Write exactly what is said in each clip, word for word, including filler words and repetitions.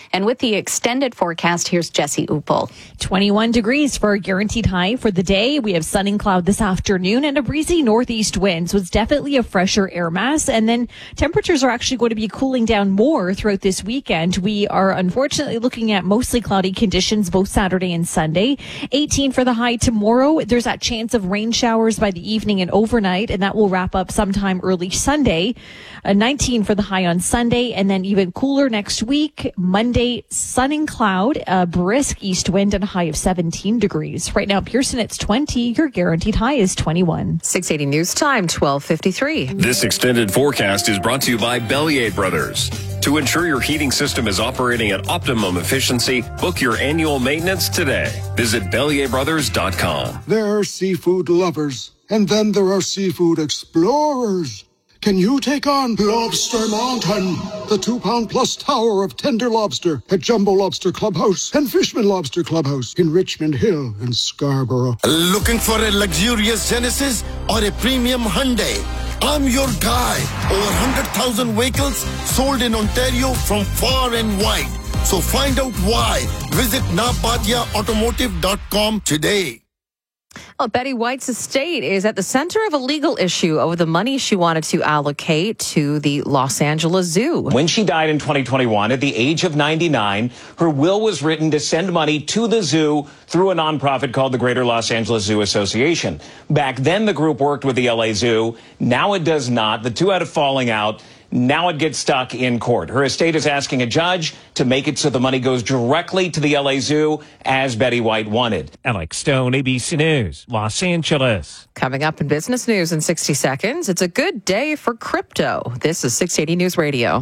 And with the extended forecast, here's Jesse Upel. twenty-one degrees for a guaranteed high for the day. We have sun and cloud this afternoon and a breezy northeast wind. So it's definitely a fresher air mass. And then temperatures are actually going to be cooling down more throughout this weekend. We are unfortunately looking at mostly cloudy conditions both Saturday and Sunday. eighteen for the high tomorrow. There's that chance of rain showers by the evening and overnight, and that will wrap up sometime early Sunday. Uh, nineteen for the high on Sunday, and then even cooler next week. Monday, sun and cloud, a brisk east wind, and a high of seventeen degrees. Right now, Pearson, it's twenty. Your guaranteed high is twenty-one. six eighty News Time, twelve fifty-three. This extended forecast is brought to you by Bellier Brothers. To ensure your heating system is operating at optimum efficiency, book your annual maintenance today. Visit bellier brothers dot com. There are seafood lovers, and then there are seafood explorers. Can you take on Lobster Mountain, the two-pound plus tower of tender lobster at Jumbo Lobster Clubhouse and Fishman Lobster Clubhouse in Richmond Hill and Scarborough? Looking for a luxurious Genesis or a premium Hyundai? I'm your guy. Over one hundred thousand vehicles sold in Ontario from far and wide. So find out why. Visit napadia automotive dot com today. Well, Betty White's estate is at the center of a legal issue over the money she wanted to allocate to the Los Angeles Zoo. When she died in twenty twenty-one at the age of ninety-nine, her will was written to send money to the zoo through a nonprofit called the Greater Los Angeles Zoo Association. Back then, the group worked with the L A Zoo. Now it does not. The two had a falling out. Now it gets stuck in court. Her estate is asking a judge to make it so the money goes directly to the L A Zoo, as Betty White wanted. Alex Stone, A B C News, Los Angeles. Coming up in business news in sixty seconds, it's a good day for crypto. This is six eighty News Radio.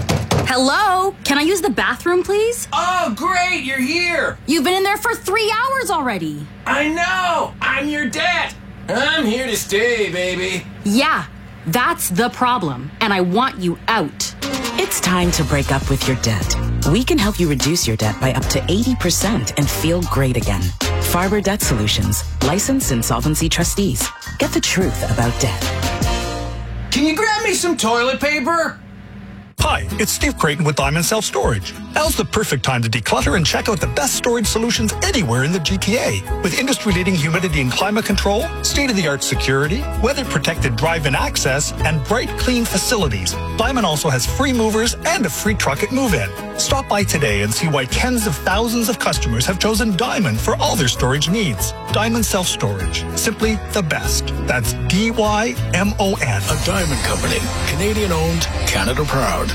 Hello? Can I use the bathroom, please? Oh, great, you're here. You've been in there for three hours already. I know. I'm your dad. I'm here to stay, baby. Yeah. That's the problem, and I want you out. It's time to break up with your debt. We can help you reduce your debt by up to eighty percent and feel great again. Farber Debt Solutions, licensed insolvency trustees. Get the truth about debt. Can you grab me some toilet paper? Hi, it's Steve Creighton with Diamond Self Storage. Now's the perfect time to declutter and check out the best storage solutions anywhere in the G T A. With industry-leading humidity and climate control, state-of-the-art security, weather-protected drive-in access, and bright, clean facilities, Diamond also has free movers and a free truck at move-in. Stop by today and see why tens of thousands of customers have chosen Diamond for all their storage needs. Diamond Self Storage. Simply the best. That's D Y M O N. A Diamond Company. Canadian-owned, Canada proud.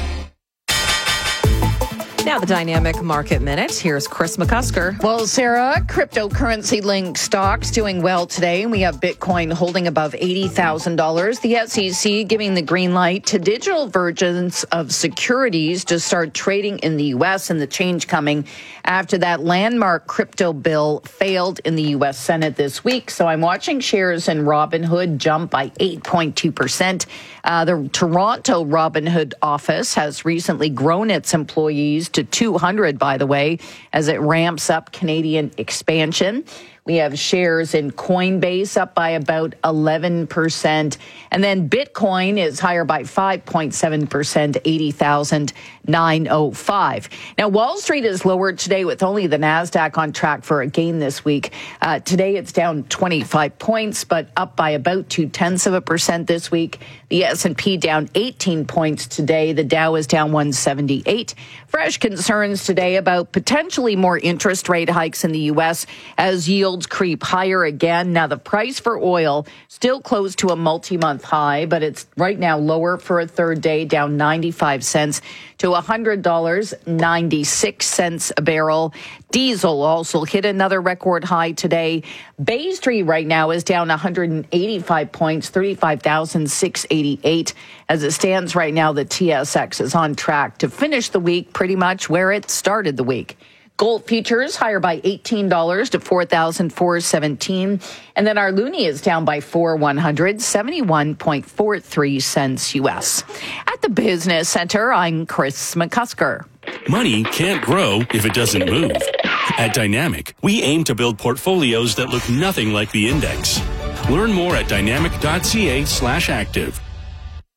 Now the Dynamic Market Minute. Here's Chris McCusker. Well, Sarah, cryptocurrency-linked stocks doing well today. We have Bitcoin holding above eighty thousand dollars. The S E C giving the green light to digital versions of securities to start trading in the U S, and the change coming after that landmark crypto bill failed in the U S Senate this week. So I'm watching shares in Robinhood jump by eight point two percent. Uh, the Toronto Robinhood office has recently grown its employees to two hundred, by the way, as it ramps up Canadian expansion. We have shares in Coinbase up by about eleven percent. And then Bitcoin is higher by five point seven percent, eighty thousand nine hundred five. Now, Wall Street is lower today with only the NASDAQ on track for a gain this week. Uh, today, it's down twenty-five points, but up by about two-tenths of a percent this week. The S and P down eighteen points today. The Dow is down one seventy-eight. Fresh concerns today about potentially more interest rate hikes in the U S as yields creep higher again. Now, the price for oil still close to a multi-month high, but it's right now lower for a third day, down ninety-five cents to one hundred dollars and ninety-six cents a barrel. Diesel also hit another record high today. Bay Street right now is down one hundred eighty-five points, thirty-five thousand six hundred eighty-eight. As it stands right now, the T S X is on track to finish the week pretty much where it started the week. Gold futures higher by eighteen dollars to four thousand four hundred seventeen dollars. And then our loonie is down by four one hundred, seventy-one point four three cents U S. At the Business Center, I'm Chris McCusker. Money can't grow if it doesn't move. At Dynamic, we aim to build portfolios that look nothing like the index. Learn more at dynamic dot c a slash active.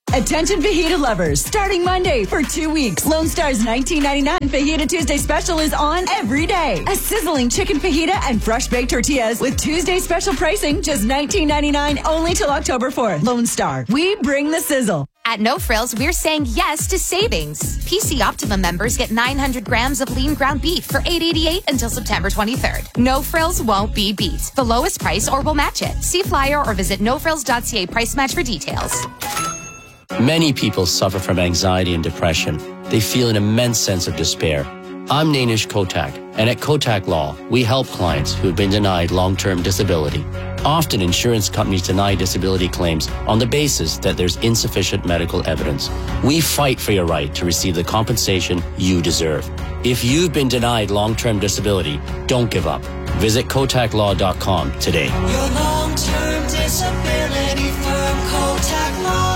Attention fajita lovers. Starting Monday for two weeks, Lone Star's nineteen ninety-nine Fajita Tuesday special is on every day. A sizzling chicken fajita and fresh baked tortillas with Tuesday special pricing, just nineteen ninety-nine only till October fourth. Lone Star, we bring the sizzle. At No Frills, we're saying yes to savings. P C Optimum members get nine hundred grams of lean ground beef for eight eighty-eight until September twenty-third. No Frills won't be beat. The lowest price or we'll match it. See flyer or visit no frills dot c a price match for details. Many people suffer from anxiety and depression. They feel an immense sense of despair. I'm Nainish Kotak, and at Kotak Law, we help clients who have been denied long-term disability. Often, insurance companies deny disability claims on the basis that there's insufficient medical evidence. We fight for your right to receive the compensation you deserve. If you've been denied long-term disability, don't give up. Visit kotak law dot com today. Your long-term disability firm, Kotak Law.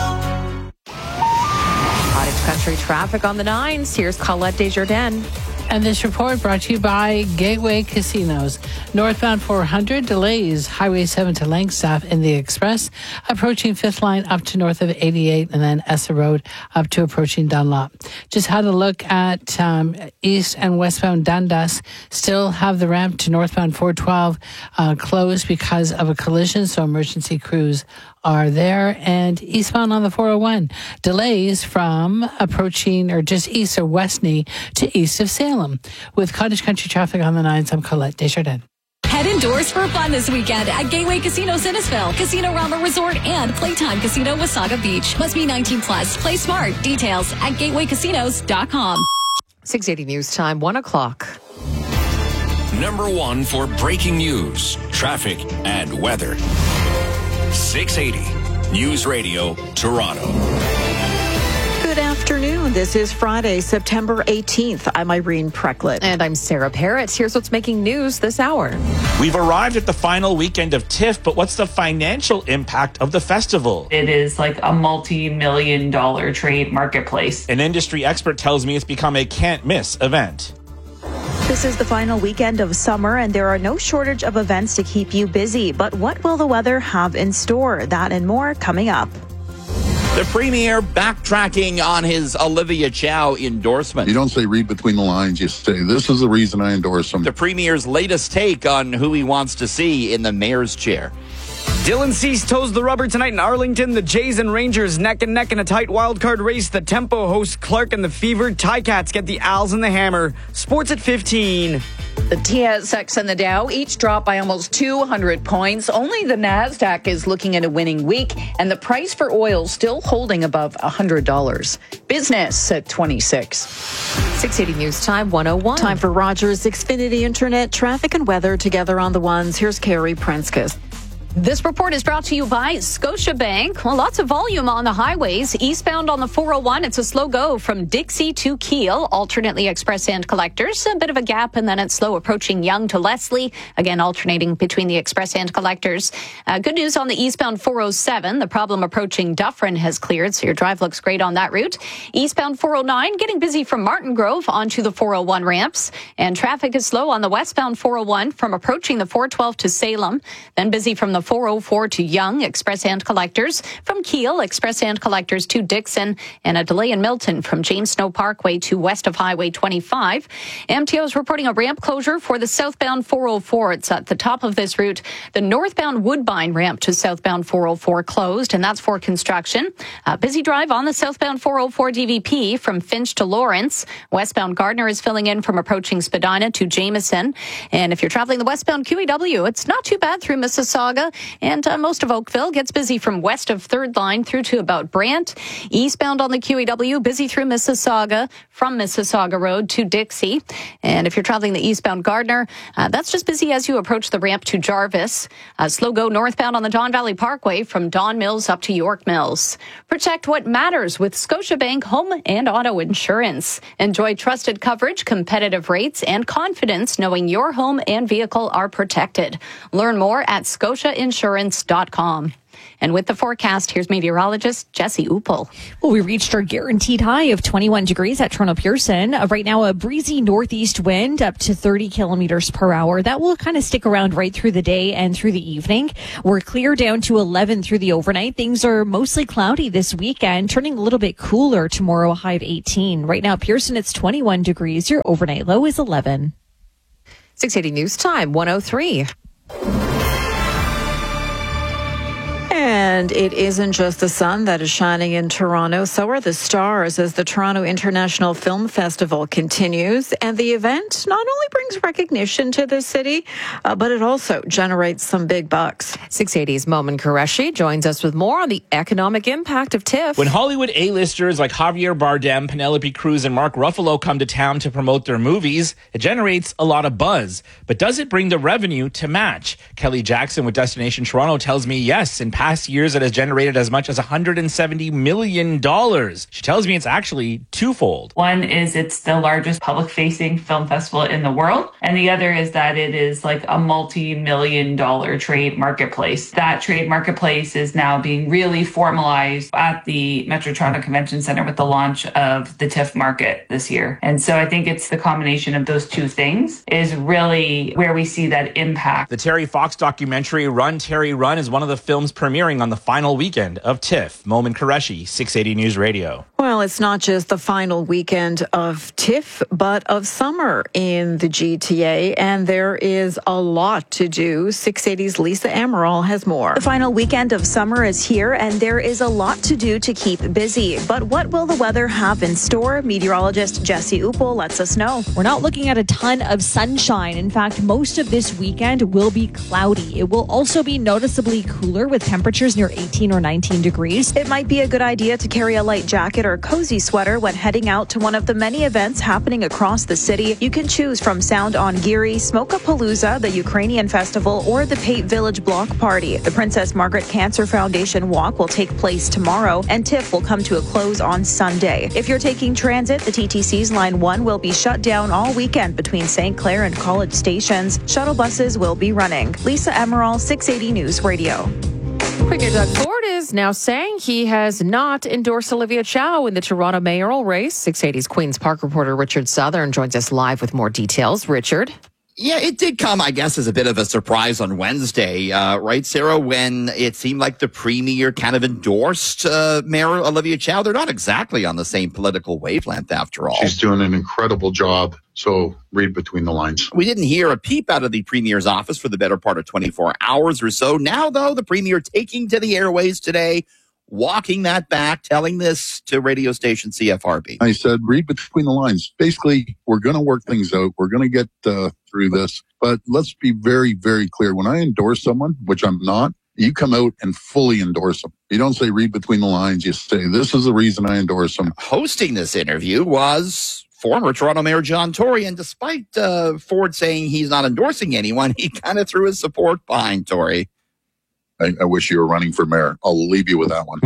Cottage Country traffic on the nines. Here's Colette Desjardins. And this report brought to you by Gateway Casinos. Northbound four hundred delays Highway seven to Langstaff in the Express, approaching fifth Line up to north of eighty-eight, and then Essa Road up to approaching Dunlop. Just had a look at um, east and westbound Dundas. Still have the ramp to northbound four twelve uh, closed because of a collision, so emergency crews are there. And eastbound on the four oh one, delays from approaching or just east of Westney to east of Salem. With Cottage Country traffic on the nines, I'm Colette Desjardins. Head indoors for fun this weekend at Gateway Casino Innisfil, Casino Rama Resort, and Playtime Casino Wasaga Beach. Must be nineteen plus. Play smart. Details at gateway casinos dot com. six eighty News Time, one o'clock. Number one for breaking news, traffic, and weather. six eighty News Radio, Toronto. Good afternoon. This is Friday, September eighteenth. I'm Irene Precklett. And I'm Sarah Parrott. Here's what's making news this hour. We've arrived at the final weekend of TIFF, but what's the financial impact of the festival? It is like a multi-million dollar trade marketplace. An industry expert tells me it's become a can't-miss event. This is the final weekend of summer, and there are no shortage of events to keep you busy. But what will the weather have in store? That and more coming up. The Premier backtracking on his Olivia Chow endorsement. You don't say read between the lines. You say, this is the reason I endorse him. The Premier's latest take on who he wants to see in the mayor's chair. Dylan Cease toes the rubber tonight in Arlington. The Jays and Rangers neck and neck in a tight wildcard race. The Tempo hosts Clark and the Fevered Ticats get the Owls and the Hammer. Sports at fifteen. The T S X and the Dow each dropped by almost two hundred points. Only the NASDAQ is looking at a winning week, and the price for oil still holding above one hundred dollars. Business at twenty-six. six eighty News Time, one oh one. Time for Rogers Xfinity Internet, traffic and weather together on the ones. Here's Carrie Prenskus. This report is brought to you by Scotiabank. Well, lots of volume on the highways. Eastbound on the four oh one, it's a slow go from Dixie to Kiel, alternately express and collectors. A bit of a gap, and then it's slow approaching Yonge to Leslie, again alternating between the express and collectors. Uh, good news on the eastbound four oh seven. The problem approaching Dufferin has cleared, so your drive looks great on that route. Eastbound four oh nine, getting busy from Martin Grove onto the four oh one ramps. And traffic is slow on the westbound four oh one from approaching the four twelve to Salem. Then busy from the four oh four to Yonge, express and collectors. From Kiel, express and collectors to Dixon. And a delay in Milton from James Snow Parkway to west of Highway twenty-five. M T O is reporting a ramp closure for the southbound four oh four. It's at the top of this route. The northbound Woodbine ramp to southbound four oh four closed, and that's for construction. A busy drive on the southbound four oh four D V P from Finch to Lawrence. Westbound Gardner is filling in from approaching Spadina to Jameson. And if you're traveling the westbound Q E W, it's not too bad through Mississauga. And uh, most of Oakville gets busy from west of third Line through to about Brant. Eastbound on the Q E W, busy through Mississauga, from Mississauga Road to Dixie. And if you're traveling the eastbound Gardner, uh, that's just busy as you approach the ramp to Jarvis. Uh, slow go northbound on the Don Valley Parkway from Don Mills up to York Mills. Protect what matters with Scotiabank Home and Auto Insurance. Enjoy trusted coverage, competitive rates, and confidence knowing your home and vehicle are protected. Learn more at scotia insurance dot com. And with the forecast, here's meteorologist Jesse Uppel. Well, we reached our guaranteed high of twenty-one degrees at Toronto Pearson. Uh, right now, a breezy northeast wind up to thirty kilometers per hour. That will kind of stick around right through the day and through the evening. We're clear down to eleven through the overnight. Things are mostly cloudy this weekend, turning a little bit cooler tomorrow, a high of eighteen. Right now, Pearson, it's twenty-one degrees. Your overnight low is eleven. six eighty News Time, one oh three. And it isn't just the sun that is shining in Toronto. So are the stars as the Toronto International Film Festival continues. And the event not only brings recognition to the city, uh, but it also generates some big bucks. six eighty's Momin Qureshi joins us with more on the economic impact of TIFF. When Hollywood A-listers like Javier Bardem, Penelope Cruz, and Mark Ruffalo come to town to promote their movies, it generates a lot of buzz. But does it bring the revenue to match? Kelly Jackson with Destination Toronto tells me yes. In past years, it has generated as much as one hundred seventy million dollars. She tells me it's actually twofold. One is it's the largest public-facing film festival in the world, and the other is that it is like a multi-million dollar trade marketplace. That trade marketplace is now being really formalized at the Metro Toronto Convention Centre with the launch of the TIFF market this year. And so I think it's the combination of those two things is really where we see that impact. The Terry Fox documentary Run, Terry, Run is one of the films premiering on the final weekend of TIFF. Momin Qureshi, six eighty News Radio. Well, it's not just the final weekend of TIFF, but of summer in the G T A, and there is a lot to do. six eighty's Lisa Amaral has more. The final weekend of summer is here, and there is a lot to do to keep busy. But what will the weather have in store? Meteorologist Jesse Uppel lets us know. We're not looking at a ton of sunshine. In fact, most of this weekend will be cloudy. It will also be noticeably cooler with temperatures near eighteen or nineteen degrees. It might be a good idea to carry a light jacket or cozy sweater when heading out to one of the many events happening across the city. You can choose from Sound on Geary, Smokapalooza, the Ukrainian Festival, or the Pate Village Block Party. The Princess Margaret Cancer Foundation Walk will take place tomorrow, and TIFF will come to a close on Sunday. If you're taking transit, the T T C's Line one will be shut down all weekend between Saint Clair and College stations. Shuttle buses will be running. Lisa Amaral, six eighty News Radio. Premier Doug Ford is now saying he has not endorsed Olivia Chow in the Toronto mayoral race. six eighty's Queen's Park reporter Richard Southern joins us live with more details. Richard? Yeah, it did come, I guess, as a bit of a surprise on Wednesday, uh, right, Sarah, when it seemed like the premier kind of endorsed uh, Mayor Olivia Chow. They're not exactly on the same political wavelength, after all. She's doing an incredible job, so read between the lines. We didn't hear a peep out of the premier's office for the better part of twenty-four hours or so. Now, though, the premier taking to the airways today, walking that back, telling this to radio station C F R B. I said, read between the lines. Basically, we're going to work things out. We're going to get uh, through this. But let's be very, very clear. When I endorse someone, which I'm not, you come out and fully endorse them. You don't say read between the lines. You say, this is the reason I endorse them. Hosting this interview was former Toronto Mayor John Tory. And despite uh, Ford saying he's not endorsing anyone, he kind of threw his support behind Tory. I, I wish you were running for mayor. I'll leave you with that one.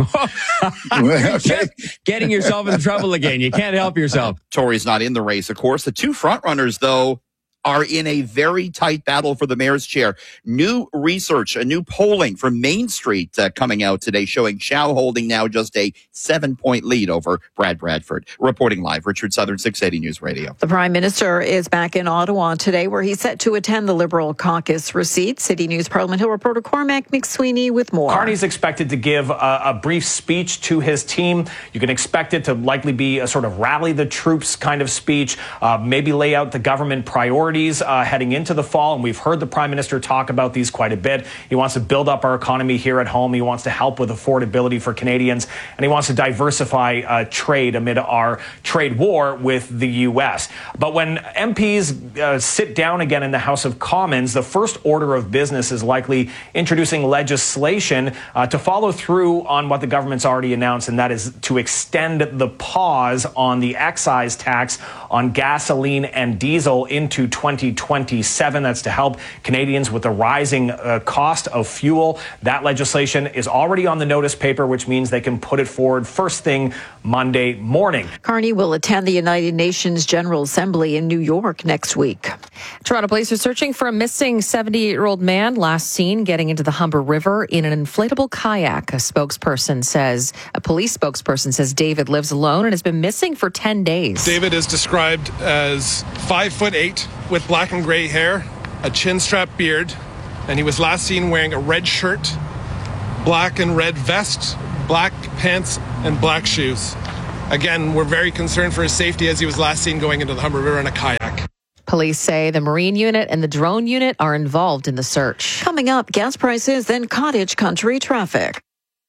Okay. Getting yourself into trouble again. You can't help yourself. Tory's not in the race, of course. The two frontrunners, though, are in a very tight battle for the mayor's chair. New research, a new polling from Main Street uh, coming out today showing Chow holding now just a seven-point lead over Brad Bradford. Reporting live, Richard Southern, six eighty News Radio. The Prime Minister is back in Ottawa today, where he's set to attend the Liberal caucus receipt. City News Parliament Hill reporter Cormac McSweeney with more. Carney's expected to give a, a brief speech to his team. You can expect it to likely be a sort of rally the troops kind of speech, uh, maybe lay out the government priorities Uh, heading into the fall, and we've heard the Prime Minister talk about these quite a bit. He wants to build up our economy here at home. He wants to help with affordability for Canadians, and he wants to diversify uh, trade amid our trade war with the U S. But when M Ps uh, sit down again in the House of Commons, the first order of business is likely introducing legislation uh, to follow through on what the government's already announced, and that is to extend the pause on the excise tax on gasoline and diesel into twenty twenty-seven. That's to help Canadians with the rising uh, cost of fuel. That legislation is already on the notice paper, which means they can put it forward first thing Monday morning. Carney will attend the United Nations General Assembly in New York next week. Toronto police are searching for a missing seventy-eight-year-old man last seen getting into the Humber River in an inflatable kayak. A spokesperson says, a police spokesperson says David lives alone and has been missing for ten days. David is described as five foot eight with black and gray hair, a chin strap beard, and he was last seen wearing a red shirt, black and red vest, black pants, and black shoes. Again, we're very concerned for his safety as he was last seen going into the Humber River in a kayak. Police say the Marine unit and the drone unit are involved in the search. Coming up, gas prices, then cottage country traffic.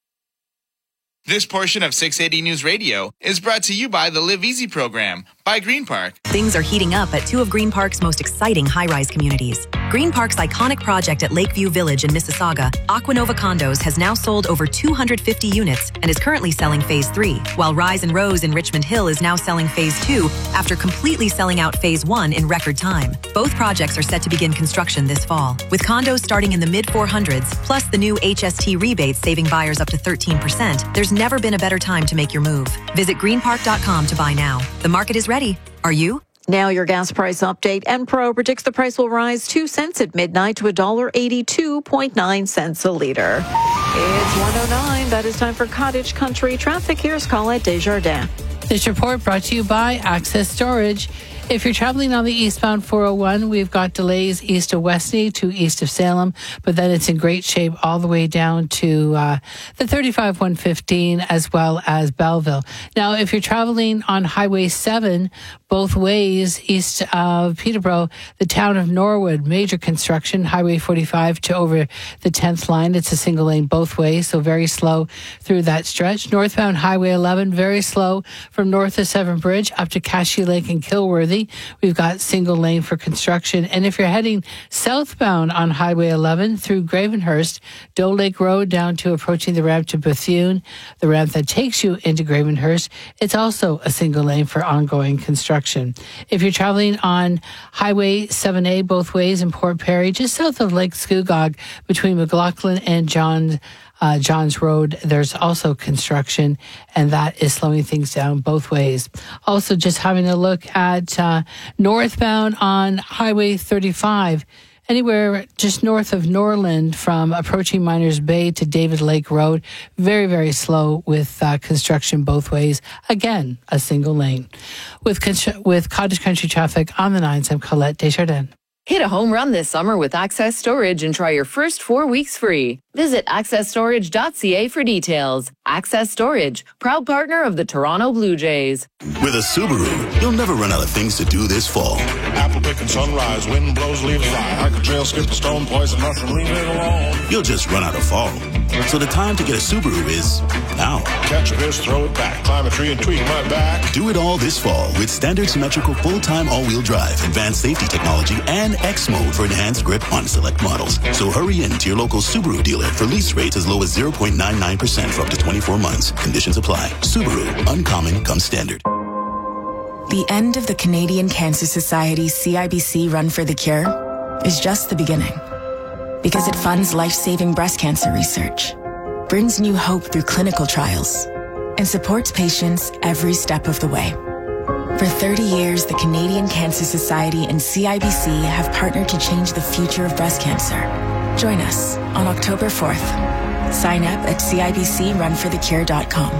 This portion of six eighty News Radio is brought to you by the Live Easy program by Green Park. Things are heating up at two of Green Park's most exciting high-rise communities. Green Park's iconic project at Lakeview Village in Mississauga, Aquanova Condos, has now sold over two hundred fifty units and is currently selling Phase three, while Rise and Rose in Richmond Hill is now selling Phase two after completely selling out Phase one in record time. Both projects are set to begin construction this fall, with condos starting in the mid four hundreds, plus the new H S T rebates saving buyers up to thirteen percent. There's never been a better time to make your move. Visit green park dot com to buy now. The market is ready. Are you? Now your gas price update. Enpro predicts the price will rise two cents at midnight to one dollar eighty-two point nine cents a liter. It's one oh nine. That is time for cottage country traffic. Here's Colette Desjardins. This report brought to you by Access Storage. If you're traveling on the eastbound four oh one, we've got delays east of Westney to east of Salem, but then it's in great shape all the way down to uh, the thirty-five one fifteen as well as Belleville. Now, if you're traveling on Highway seven, both ways east of Peterborough, the town of Norwood, major construction, Highway forty-five to over the tenth line. It's a single lane both ways, so very slow through that stretch. Northbound Highway eleven, very slow from north of Severn Bridge up to Cashew Lake and Kilworthy. We've got single lane for construction. And if you're heading southbound on Highway eleven through Gravenhurst, Doe Lake Road down to approaching the ramp to Bethune, the ramp that takes you into Gravenhurst, it's also a single lane for ongoing construction. If you're traveling on Highway seven A both ways in Port Perry, just south of Lake Scugog between McLaughlin and John Uh, Johns Road, there's also construction, and that is slowing things down both ways. Also, just having a look at uh, northbound on Highway thirty-five, anywhere just north of Norland from approaching Miners Bay to David Lake Road, very, very slow with uh, construction both ways. Again, a single lane. With, con- with cottage country traffic on the nines, I'm Colette Desjardins. Hit a home run this summer with Access Storage and try your first four weeks free. Visit access storage dot c a for details. Access Storage, proud partner of the Toronto Blue Jays. With a Subaru, you'll never run out of things to do this fall. Apple pick and sunrise, wind blows, leaves fly. I could trail, skip a stone, poison mushroom, leave it alone. You'll just run out of fall. So the time to get a Subaru is now. Catch a fish, throw it back, climb a tree and tweak my back. Do it all this fall with standard symmetrical full-time all-wheel drive, advanced safety technology, and X mode for enhanced grip on select models. So hurry in to your local Subaru dealer for lease rates as low as zero point nine nine percent for up to twenty-four months. Conditions apply. Subaru, uncommon comes standard. The end of the Canadian Cancer Society's C I B C Run for the Cure is just the beginning. Because it funds life-saving breast cancer research, brings new hope through clinical trials, and supports patients every step of the way. For thirty years, the Canadian Cancer Society and C I B C have partnered to change the future of breast cancer. Join us on October fourth. Sign up at C I B C run for the cure dot com.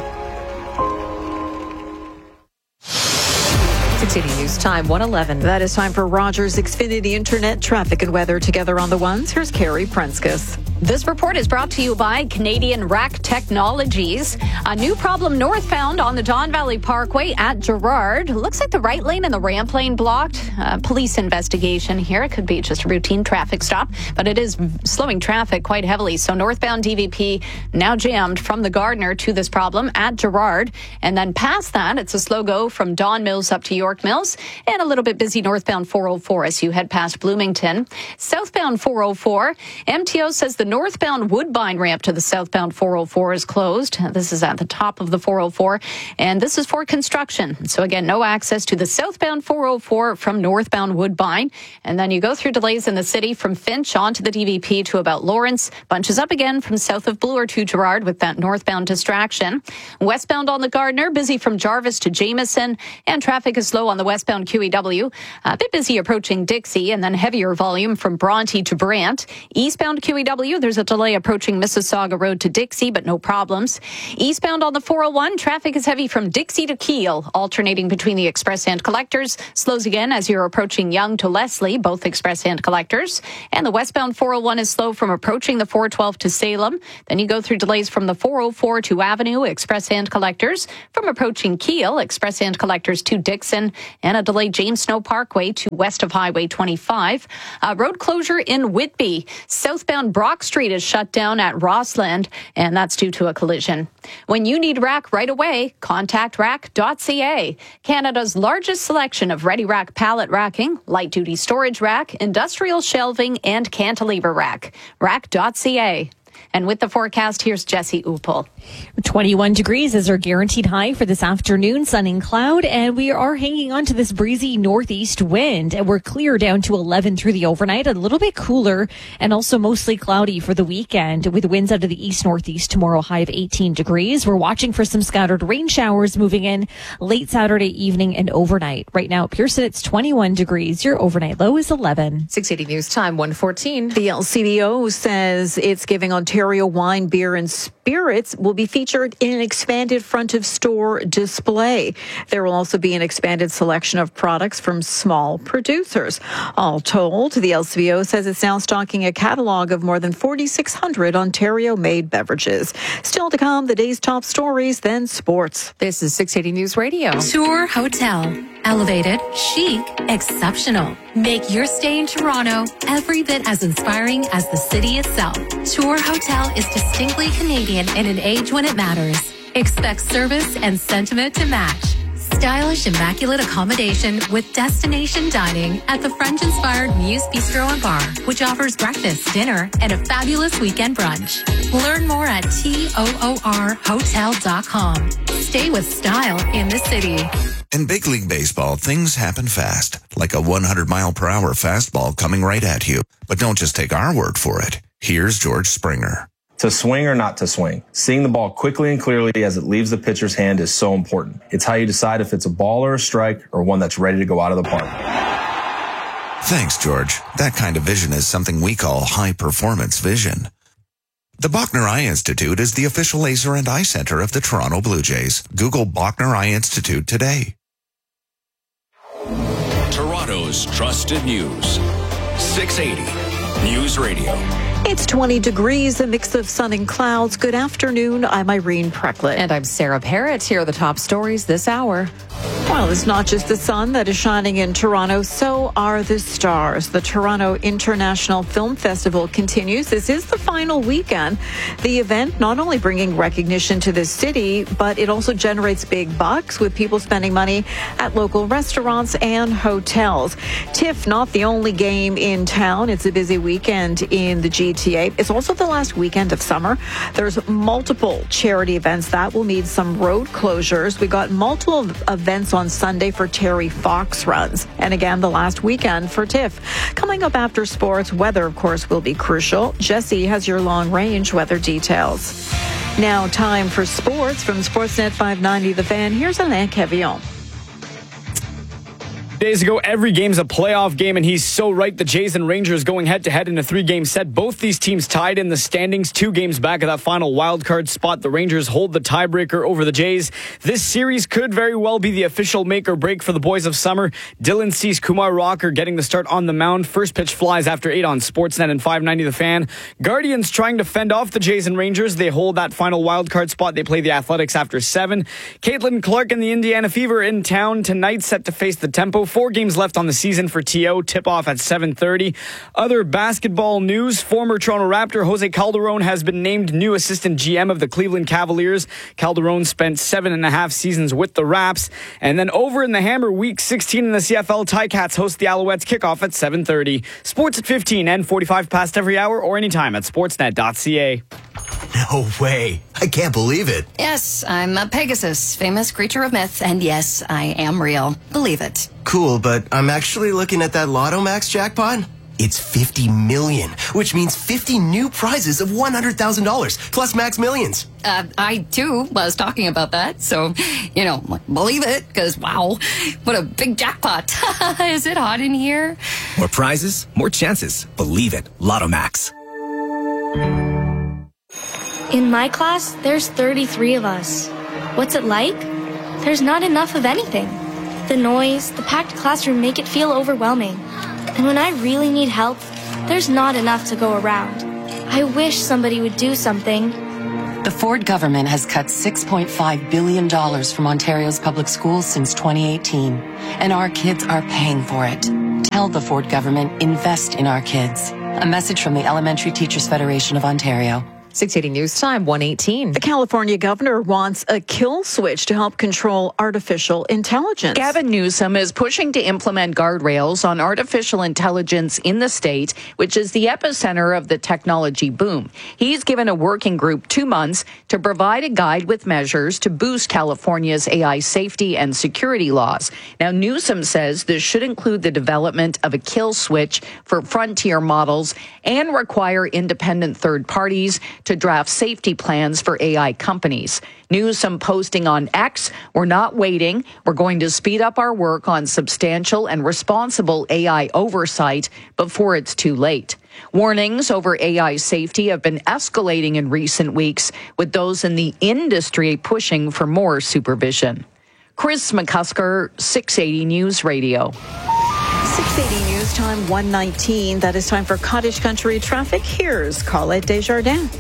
six eighty News Time, one eleven. That is time for Rogers Xfinity Internet traffic and weather together on the ones. Here's Carrie Prenskus. This report is brought to you by Canadian Rack Technologies. A new problem northbound on the Don Valley Parkway at Gerrard. Looks like the right lane and the ramp lane blocked. Uh, police investigation here. It could be just a routine traffic stop, but it is slowing traffic quite heavily. So northbound D V P now jammed from the Gardner to this problem at Gerrard. And then past that, it's a slow go from Don Mills up to York Mills, and a little bit busy northbound four oh four as you head past Bloomington. Southbound four oh four, M T O says the northbound Woodbine ramp to the southbound four oh four is closed. This is at the top of the four oh four, and this is for construction. So again, no access to the southbound four oh four from northbound Woodbine. And then you go through delays in the city from Finch onto the D V P to about Lawrence. Bunches up again from south of Bloor to Gerrard with that northbound distraction. Westbound on the Gardiner, busy from Jarvis to Jameson, and traffic is slow on the westbound Q E W. A bit busy approaching Dixie, and then heavier volume from Bronte to Brant. Eastbound Q E W, there's a delay approaching Mississauga Road to Dixie, but no problems. Eastbound on the four oh one, traffic is heavy from Dixie to Kiel, alternating between the express and collectors. Slows again as you're approaching Young to Leslie, both express and collectors. And the westbound four oh one is slow from approaching the four twelve to Salem. Then you go through delays from the four oh four to Avenue, express and collectors. From approaching Kiel, express and collectors to Dixon. And a delay James Snow Parkway to west of Highway twenty-five. A road closure in Whitby. Southbound Brock Street is shut down at Rossland, and that's due to a collision. When you need rack right away, contact rack dot c a. Canada's largest selection of ready rack pallet racking, light duty storage rack, industrial shelving, and cantilever rack. rack dot c a. And with the forecast, here's Jesse Upel. twenty-one degrees is our guaranteed high for this afternoon, sun and cloud, and we are hanging on to this breezy northeast wind, and we're clear down to eleven through the overnight, a little bit cooler, and also mostly cloudy for the weekend with winds out of the east-northeast tomorrow, high of eighteen degrees. We're watching for some scattered rain showers moving in late Saturday evening and overnight. Right now at Pearson, it's twenty-one degrees. Your overnight low is eleven. six eighty News Time, one fourteen. The L C B O says it's giving Ontario wine, beer, and spirits will be featured in an expanded front of store display. There will also be an expanded selection of products from small producers. All told, the L C B O says it's now stocking a catalog of more than forty-six hundred Ontario-made beverages. Still to come, the day's top stories, then sports. This is six eighty News Radio. Tour Hotel. Elevated, chic, exceptional. Make your stay in Toronto every bit as inspiring as the city itself. Tour Hotel is distinctly Canadian in an age when it matters. Expect service and sentiment to match. Stylish, immaculate accommodation with destination dining at the French-inspired Muse Bistro and Bar, which offers breakfast, dinner, and a fabulous weekend brunch. Learn more at toor hotel dot com. Stay with style in the city. In big league baseball, things happen fast, like a one hundred mile per hour fastball coming right at you. But don't just take our word for it. Here's George Springer. To swing or not to swing, seeing the ball quickly and clearly as it leaves the pitcher's hand is so important. It's how you decide if it's a ball or a strike or one that's ready to go out of the park. Thanks, George. That kind of vision is something we call high-performance vision. The Bachner Eye Institute is the official laser and eye center of the Toronto Blue Jays. Google Bachner Eye Institute today. Toronto's trusted news. six eighty News Radio. It's twenty degrees, a mix of sun and clouds. Good afternoon. I'm Irene Precklett. And I'm Sarah Parrott. Here are the top stories this hour. Well, it's not just the sun that is shining in Toronto, so are the stars. The Toronto International Film Festival continues. This is the final weekend. The event not only bringing recognition to the city, but it also generates big bucks with people spending money at local restaurants and hotels. TIFF, not the only game in town. It's a busy weekend in the G T A. It's also the last weekend of summer. There's multiple charity events that will need some road closures. We got multiple events on Sunday for Terry Fox runs. And again, the last weekend for TIFF. Coming up after sports, weather, of course, will be crucial. Jesse has your long-range weather details. Now, time for sports from Sportsnet five ninety The Fan. Here's Alain Cavillon. Days ago, every game's a playoff game, and he's so right. The Jays and Rangers going head-to-head in a three-game set. Both these teams tied in the standings, two games back of that final wild-card spot. The Rangers hold the tiebreaker over the Jays. This series could very well be the official make-or-break for the boys of summer. Dylan Cease, Kumar Rocker getting the start on the mound. First pitch flies after eight on Sportsnet and five ninety The Fan. Guardians trying to fend off the Jays and Rangers. They hold that final wild-card spot. They play the Athletics after seven. Caitlin Clark and the Indiana Fever in town tonight, set to face the Tempo four games left on the season for T O. Tip-off at seven thirty. Other basketball news, former Toronto Raptor Jose Calderon has been named new assistant G M of the Cleveland Cavaliers. Calderon spent seven and a half seasons with the Raps. And then over in the Hammer, week sixteen in the C F L, Ticats host the Alouettes. Kickoff at seven thirty. Sports at fifteen and forty-five past every hour or anytime at sportsnet dot c a. No way. I can't believe it. Yes, I'm a Pegasus, famous creature of myth, and yes, I am real. Believe it. Cool, but I'm actually looking at that Lotto Max jackpot. It's fifty million, which means fifty new prizes of one hundred thousand dollars, plus Max Millions. Uh, I, too, was talking about that, so, you know, believe it, because, wow, what a big jackpot. Is it hot in here? More prizes, more chances. Believe it. Lotto Max. In my class, there's thirty-three of us. What's it like? There's not enough of anything. The noise, the packed classroom make it feel overwhelming. And when I really need help, there's not enough to go around. I wish somebody would do something. The Ford government has cut six point five billion dollars from Ontario's public schools since twenty eighteen, and our kids are paying for it. Tell the Ford government, invest in our kids. A message from the Elementary Teachers Federation of Ontario. six eighty News Time, one eighteen. The California governor wants a kill switch to help control artificial intelligence. Gavin Newsom is pushing to implement guardrails on artificial intelligence in the state, which is the epicenter of the technology boom. He's given a working group two months to provide a guide with measures to boost California's A I safety and security laws. Now, Newsom says this should include the development of a kill switch for frontier models and require independent third parties to draft safety plans for A I companies. Newsom posting on X, "We're not waiting. We're going to speed up our work on substantial and responsible A I oversight before it's too late." Warnings over A I safety have been escalating in recent weeks, with those in the industry pushing for more supervision. Chris McCusker, six eighty News Radio. six eighty News Time, one nineteen. That is time for Cottage Country traffic. Here's Colette Desjardins.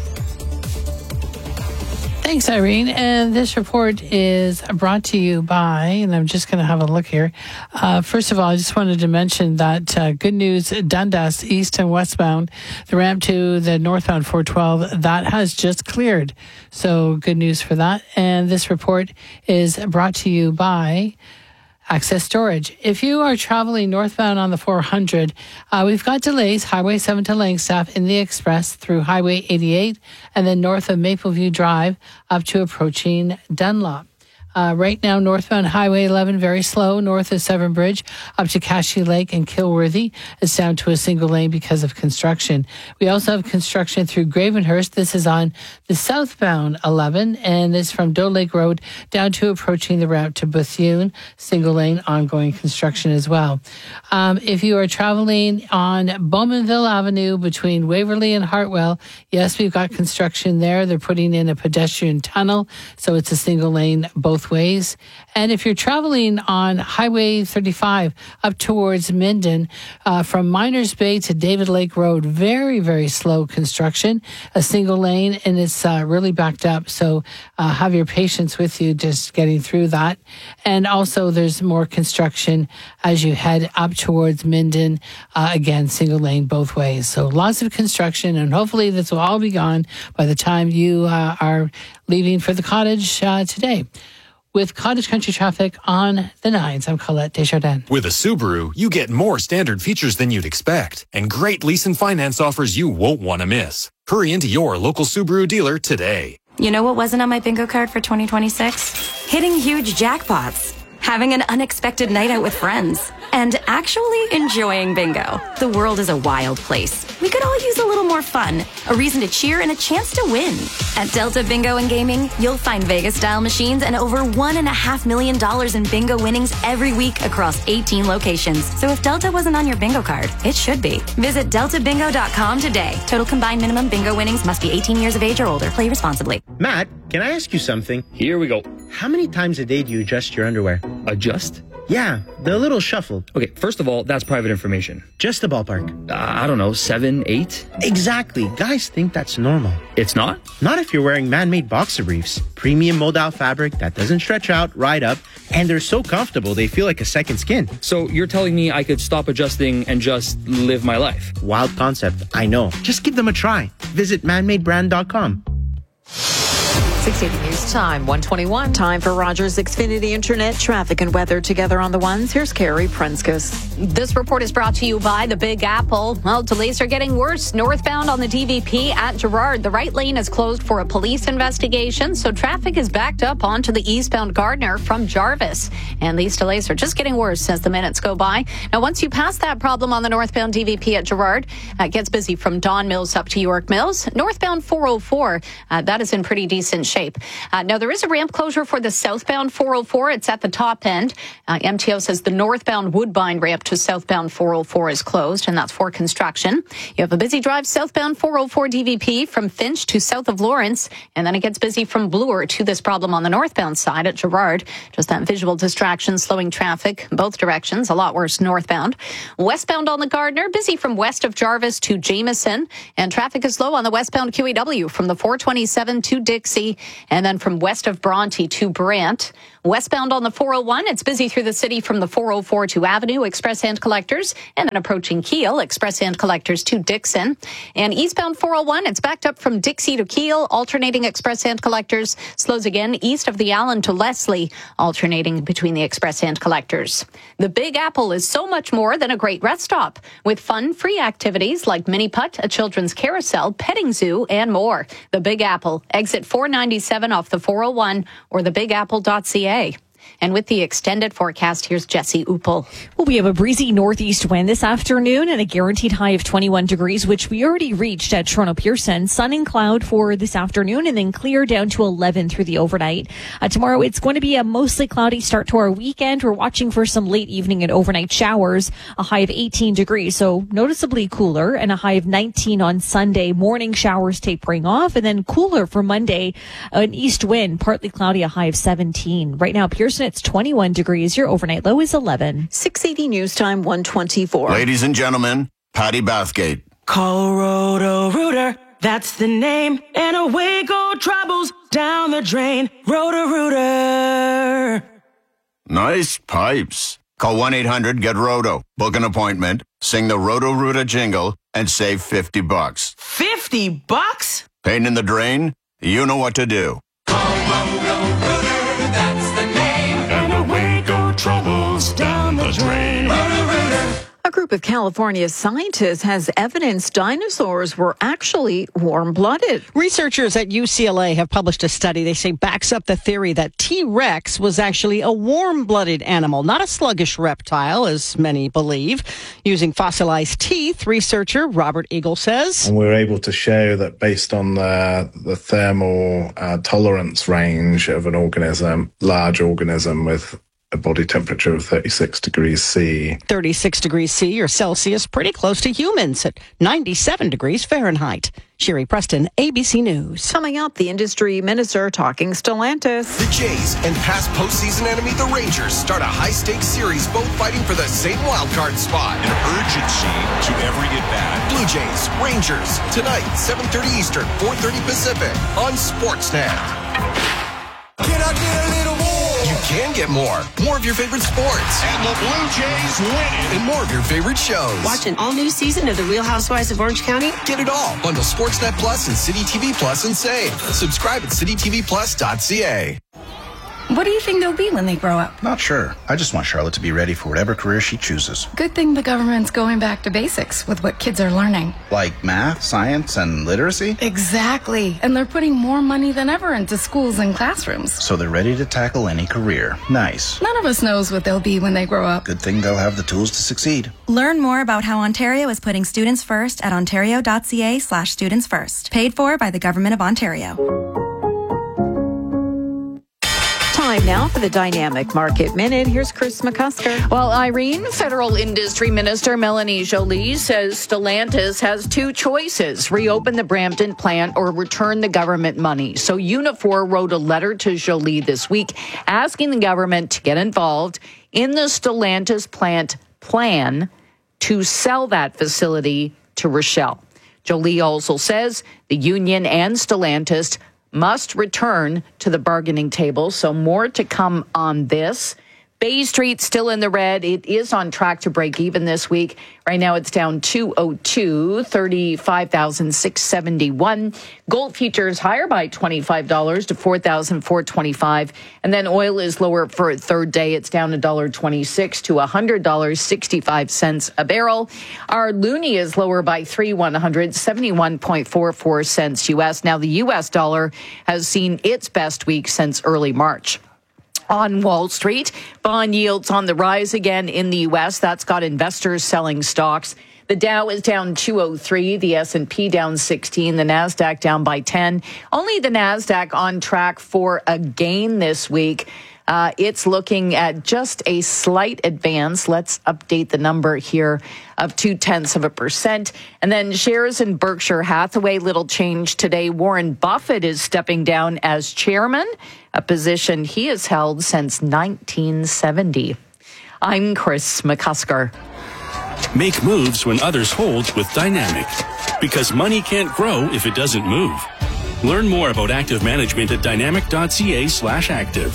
Thanks, Irene. And this report is brought to you by, and I'm just going to have a look here. Uh, first of all, I just wanted to mention that uh, good news, Dundas, east and westbound, the ramp to the northbound four twelve, that has just cleared. So good news for that. And this report is brought to you by Access Storage. If you are traveling northbound on the four hundred, uh, we've got delays, Highway seven to Langstaff in the express through Highway eighty-eight, and then north of Mapleview Drive up to approaching Dunlop. Uh, right now, northbound Highway eleven, very slow, north of Severn Bridge, up to Cashy Lake and Kilworthy. It's down to a single lane because of construction. We also have construction through Gravenhurst. This is on the southbound eleven, and it's from Doe Lake Road down to approaching the route to Bethune. Single lane, ongoing construction as well. Um, if you are traveling on Bowmanville Avenue between Waverly and Hartwell, yes, we've got construction there. They're putting in a pedestrian tunnel, so it's a single lane both ways. And if you're traveling on Highway thirty-five up towards Minden, uh, from Miners Bay to David Lake Road, very, very slow construction, a single lane, and it's uh, really backed up. So uh, have your patience with you just getting through that. And also there's more construction as you head up towards Minden, uh, again, single lane both ways. So lots of construction, and hopefully this will all be gone by the time you uh, are leaving for the cottage uh, today. With Cottage Country traffic on the nines, I'm Colette Desjardins. With a Subaru, you get more standard features than you'd expect and great lease and finance offers you won't want to miss. Hurry into your local Subaru dealer today. You know what wasn't on my bingo card for twenty twenty-six? Hitting huge jackpots, having an unexpected night out with friends, and actually enjoying bingo. The world is a wild place. We could all use a little more fun, a reason to cheer, and a chance to win. At Delta Bingo and Gaming, you'll find Vegas-style machines and over one and a half million dollars in bingo winnings every week across eighteen locations. So if Delta wasn't on your bingo card, it should be. Visit delta bingo dot com today. Total combined minimum bingo winnings must be eighteen years of age or older. Play responsibly. Matt, can I ask you something? Here we go. How many times a day do you adjust your underwear? Adjust? Yeah, the little shuffle. Okay, first of all, that's private information. Just the ballpark. Uh, I don't know, seven, eight? Exactly. Guys think that's normal. It's not? Not if you're wearing man-made boxer briefs. Premium mold-out fabric that doesn't stretch out, right up, and they're so comfortable they feel like a second skin. So you're telling me I could stop adjusting and just live my life? Wild concept, I know. Just give them a try. Visit man made brand dot com. six eighty News Time, one twenty-one. Time for Rogers Xfinity Internet traffic and weather together on the ones. Here's Carrie Prenskus. This report is brought to you by the Big Apple. Well, delays are getting worse. Northbound on the D V P at Girard, the right lane is closed for a police investigation, so traffic is backed up onto the eastbound Gardner from Jarvis. And these delays are just getting worse as the minutes go by. Now, once you pass that problem on the northbound D V P at Girard, uh, it gets busy from Don Mills up to York Mills. Northbound four oh four, uh, that is in pretty decent shape. Uh, now, there is a ramp closure for the southbound four oh four. It's at the top end. Uh, M T O says the northbound Woodbine ramp to southbound four oh four is closed, and that's for construction. You have a busy drive southbound four oh four D V P from Finch to south of Lawrence, and then it gets busy from Bloor to this problem on the northbound side at Girard. Just that visual distraction slowing traffic both directions, a lot worse northbound. Westbound on the Gardner, busy from west of Jarvis to Jameson, and traffic is low on the westbound Q E W from the four twenty-seven to Dixie, and then from west of Bronte to Brant. Westbound on the four oh one, it's busy through the city from the four oh four to Avenue, Express and Collectors, and then approaching Kiel, Express and Collectors to Dixon. And eastbound four oh one, it's backed up from Dixie to Kiel, alternating Express and Collectors, slows again east of the Allen to Leslie, alternating between the Express and Collectors. The Big Apple is so much more than a great rest stop, with fun, free activities like mini putt, a children's carousel, petting zoo, and more. The Big Apple, exit four ninety-seven off the four oh one or the big apple dot c a. And with the extended forecast, here's Jesse Uppel. Well, we have a breezy northeast wind this afternoon and a guaranteed high of twenty-one degrees, which we already reached at Toronto Pearson. Sun and cloud for this afternoon and then clear down to eleven through the overnight. Uh, tomorrow, it's going to be a mostly cloudy start to our weekend. We're watching for some late evening and overnight showers, a high of eighteen degrees, so noticeably cooler, and a high of nineteen on Sunday. Morning showers tapering off, and then cooler for Monday. An east wind, partly cloudy, a high of seventeen. Right now, Pearson, it's twenty-one degrees. Your overnight low is eleven. six eighty News Time, one twenty-four. Ladies and gentlemen, Patty Bathgate. Call Roto-Rooter, that's the name. And away go troubles down the drain. Roto-Rooter. Nice pipes. Call one eight hundred get roto. Book an appointment, sing the Roto-Rooter jingle, and save fifty bucks. fifty bucks? Pain in the drain? You know what to do. Call Roto-Rooter, that's the name. And away go troubles down the drain. Roto-Rooter. A group of California scientists has evidence dinosaurs were actually warm-blooded. Researchers at U C L A have published a study they say backs up the theory that T-Rex was actually a warm-blooded animal, not a sluggish reptile, as many believe. Using fossilized teeth, researcher Robert Eagle says. And we were able to show that based on the, the thermal uh, tolerance range of an organism, large organism with a body temperature of thirty-six degrees C. thirty-six degrees C or Celsius, pretty close to humans at ninety-seven degrees Fahrenheit. Sherry Preston, A B C News. Coming up, the industry minister talking Stellantis. The Jays and past postseason enemy, the Rangers, start a high-stakes series, both fighting for the same wildcard spot. An urgency to every at-bat. Blue Jays, Rangers, tonight, seven thirty Eastern, four thirty Pacific, on Sportsnet. Can I get a little more? You can get more. More of your favorite sports. And the Blue Jays win it. And more of your favorite shows. Watch an all-new season of The Real Housewives of Orange County. Get it all. Bundle Sportsnet Plus and City T V Plus and save. Subscribe at city t v plus dot c a. What do you think they'll be when they grow up? Not sure. I just want Charlotte to be ready for whatever career she chooses. Good thing the government's going back to basics with what kids are learning. Like math, science, and literacy? Exactly. And they're putting more money than ever into schools and classrooms. So they're ready to tackle any career. Nice. None of us knows what they'll be when they grow up. Good thing they'll have the tools to succeed. Learn more about how Ontario is putting students first at ontario.ca slash students first. Paid for by the Government of Ontario. Time now for the Dynamic Market Minute. Here's Chris McCusker. Well, Irene, Federal Industry Minister Melanie Joly says Stellantis has two choices: reopen the Brampton plant or return the government money. So Unifor wrote a letter to Joly this week asking the government to get involved in the Stellantis plant plan to sell that facility to Rochelle. Joly also says the union and Stellantis must return to the bargaining table. So more to come on this. Bay Street still in the red. It is on track to break even this week. Right now it's down two oh two, thirty-five thousand six hundred seventy-one. Gold futures higher by twenty-five dollars to four thousand four hundred twenty-five dollars. And then oil is lower for a third day. It's down one dollar twenty-six to one hundred dollars and sixty-five cents a barrel. Our loonie is lower by three one hundred, seventy-one point four four cents U S. Now the U S dollar has seen its best week since early March. On Wall Street, bond yields on the rise again in the U S. That's got investors selling stocks. The Dow is down two oh three, the S and P down sixteen, the NASDAQ down by ten. Only the NASDAQ on track for a gain this week. Uh, it's looking at just a slight advance. Let's update the number here of two-tenths of a percent. And then shares in Berkshire Hathaway, little change today. Warren Buffett is stepping down as chairman, a position he has held since nineteen seventy. I'm Chris McCusker. Make moves when others hold with Dynamic, because money can't grow if it doesn't move. Learn more about active management at dynamic.ca slash active.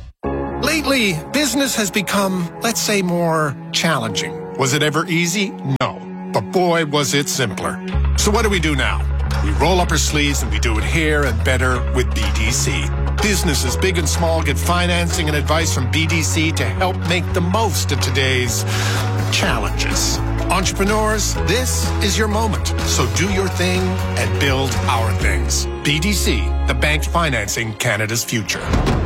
Lately, business has become, let's say, more challenging. Was it ever easy? No. But boy, was it simpler. So what do we do now? We roll up our sleeves and we do it here and better with B D C. Businesses big and small get financing and advice from B D C to help make the most of today's challenges. Entrepreneurs, this is your moment. So do your thing and build our things. B D C, the bank financing Canada's future.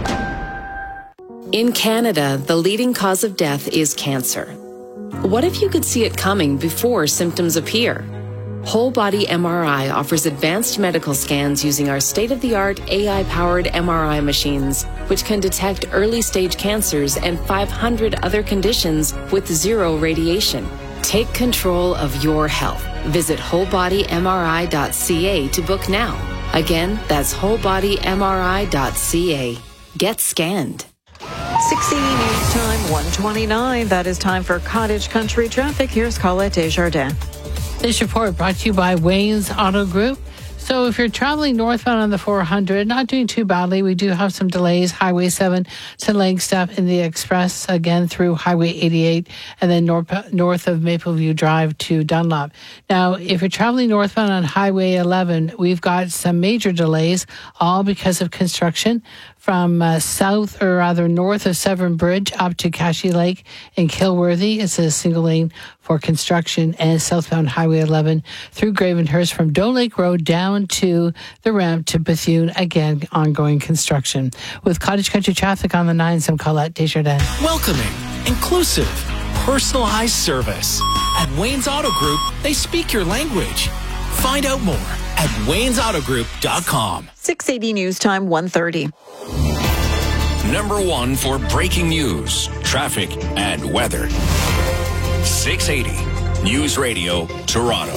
In Canada, the leading cause of death is cancer. What if you could see it coming before symptoms appear? Whole Body M R I offers advanced medical scans using our state-of-the-art A I-powered M R I machines, which can detect early-stage cancers and five hundred other conditions with zero radiation. Take control of your health. Visit whole body M R I dot C A to book now. Again, that's whole body M R I dot C A. Get scanned. six eighty News Time, one twenty-nine. That is time for Cottage Country Traffic. Here's Colette Desjardins. This report brought to you by Wayne's Auto Group. So if you're traveling northbound on the four hundred, not doing too badly. We do have some delays. Highway seven to Langstaff in the Express, again through Highway eighty-eight, and then north, north of Mapleview Drive to Dunlop. Now, if you're traveling northbound on Highway eleven, we've got some major delays, all because of construction from uh, south, or rather north of Severn Bridge up to Cashy Lake and Kilworthy. It's a single lane for construction, and southbound Highway eleven through Gravenhurst from Doe Lake Road down to the ramp to Bethune. Again, ongoing construction. With Cottage Country Traffic on the nines, I'm Colette Desjardins. Welcoming, inclusive, personalized service. At Wayne's Auto Group, they speak your language. Find out more at waynes auto group dot com. six eighty News Time, one thirty. Number one for breaking news, traffic, and weather. six eighty News Radio, Toronto.